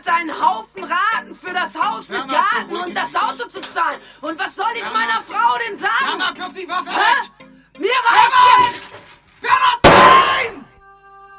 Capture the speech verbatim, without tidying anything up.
hat einen Haufen Raten für das Haus mit Mama, Garten beruhig und das dich. Auto zu zahlen. Und was soll ich Mama. meiner Frau denn sagen? Mama, kauf die Waffe Hä? weg! Mir